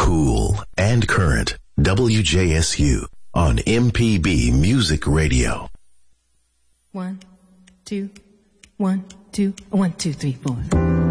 cool and current. WJSU on MPB Music Radio. 1, 2, 1, 2, 1, 2, 3, 4.